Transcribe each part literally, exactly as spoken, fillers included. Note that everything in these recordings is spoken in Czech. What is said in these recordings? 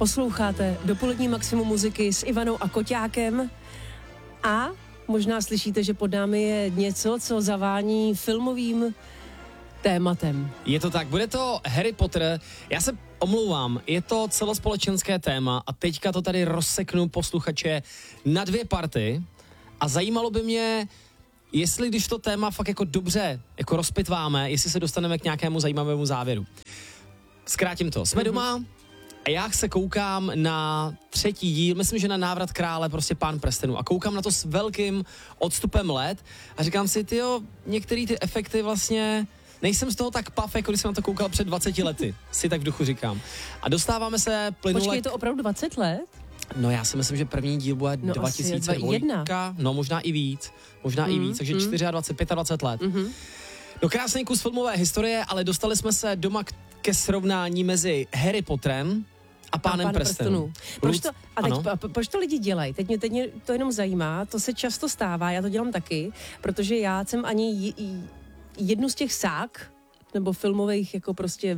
Posloucháte Dopolední maximum muziky s Ivanou a Koťákem a možná slyšíte, že pod námi je něco, co zavání filmovým tématem. Je to tak, bude to Harry Potter. Já se omlouvám, je to celospolečenské téma a teďka to tady rozseknu posluchače na dvě party a zajímalo by mě, jestli když to téma fakt jako dobře jako rozpitváme, jestli se dostaneme k nějakému zajímavému závěru. Zkrátím to. Jsme mm-hmm. doma a já se koukám na třetí díl, myslím, že na Návrat krále, prostě Pán prstenů a koukám na to s velkým odstupem let a říkám si, tyjo, některé ty efekty vlastně, nejsem z toho tak paf, jako když jsem na to koukal před dvaceti lety, si tak v duchu říkám. A dostáváme se plynule... Počkej, je to opravdu dvacet let? No já si myslím, že první díl bude no, dva tisíce jedna. No možná i víc, možná mm, i víc, takže mm. dvacet čtyři, dvacet pět let. Mm-hmm. No krásný kus filmové historie, ale dostali jsme se doma k, ke srovnání mezi Harry Potterem a Pánem Pán prstenů. Proč to, a teď, proč to lidi dělají? Teď mě, teď mě to jenom zajímá, to se často stává, já to dělám taky, protože já jsem ani jednu z těch sák, nebo filmových jako prostě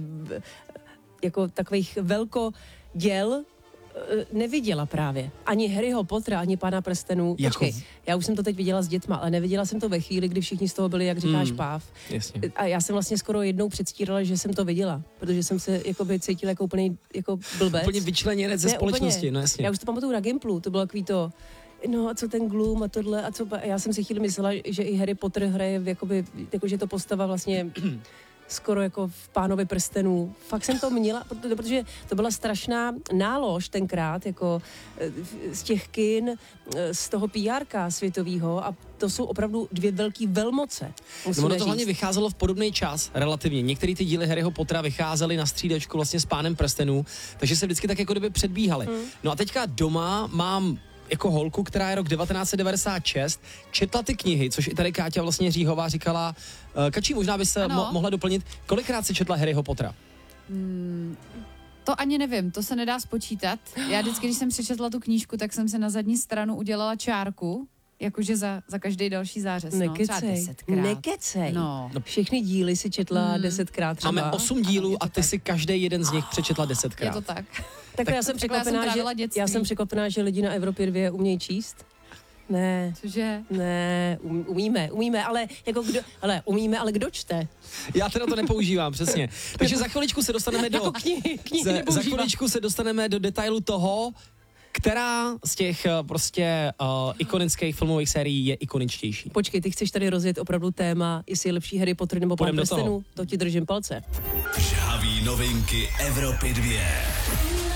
jako takových velkoděl neviděla právě. Ani Harryho Pottera, ani Pána prstenů. Počkej, jako... já už jsem to teď viděla s dětma, ale neviděla jsem to ve chvíli, kdy všichni z toho byli, jak říkáš, mm, páv. Jasně. A já jsem vlastně skoro jednou předstírala, že jsem to viděla, protože jsem se jakoby cítila jako úplný jako blbec. Úplně vyčleněnec ze společnosti, úplně. No jasně. Já už to pamatuju na Gimplu, to bylo takový to, no a co ten Gloom a tohle a co, a já jsem si chvíli myslela, že i Harry Potter hraje jakoby, jako že to postava vlastně skoro jako v Pánovi prstenů. Fakt jsem to měla, protože to byla strašná nálož tenkrát, jako z těch kin, z toho P R ka světovýho a to jsou opravdu dvě velký velmoce. No ono to hlavně vycházelo v podobný čas, relativně. Některé ty díly Harryho Pottera vycházely na střídačku vlastně s Pánem prstenů, takže se vždycky tak jako kdyby předbíhaly. Hmm. No a teďka doma mám jako holku, která je rok devatenáct set devadesát šest, četla ty knihy, což i tady Káťa vlastně Říhová říkala, uh, Kačí, možná by se mo- mohla doplnit, kolikrát si četla Harryho Pottera? Hmm, to ani nevím, to se nedá spočítat. Já vždycky, když jsem přečetla tu knížku, tak jsem se na zadní stranu udělala čárku, jakože za, za každý další zářez. Nekecej, no, nekecej. No. Všechny díly si četla hmm. desetkrát třeba. Máme osm dílů ano, a ty tak. si každý jeden z nich přečetla desetkrát. Je to tak. Tak, tak já jsem překvapená, že, já jsem překvapená, že lidi na Evropě dvě umějí číst. Ne. Cože? Ne, um, umíme, umíme, ale jako kdo, ale umíme, ale kdo čte? Já teda to nepoužívám, přesně. Takže za chviličku se dostaneme do... Jako knihy, knihy za, za chviličku se dostaneme do detailu toho, která z těch prostě uh, ikonických filmových sérií je ikoničtější. Počkej, ty chceš tady rozjet opravdu téma, jestli je lepší Harry Potter nebo Pán prstenů? To ti držím palce. Žhavý novinky Evropy dvě.